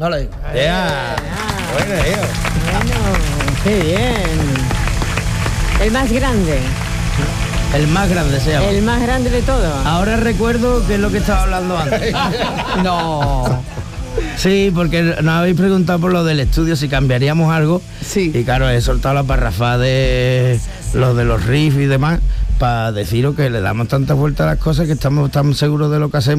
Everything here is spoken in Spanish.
Vale. Bueno, qué bien. El más grande. El más grande se llama. El más grande de todo. Ahora recuerdo que es lo que estaba hablando antes. No. Sí, porque nos habéis preguntado por lo del estudio, si cambiaríamos algo. Sí. Y claro, he soltado la parrafada de los riffs y demás, para deciros que le damos tantas vueltas a las cosas que estamos tan seguros de lo que hacemos